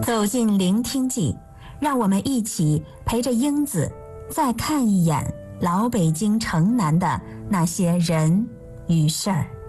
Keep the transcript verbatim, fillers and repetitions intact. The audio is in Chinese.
走进聆听记，让我们一起陪着英子再看一眼老北京城南的那些人与事儿。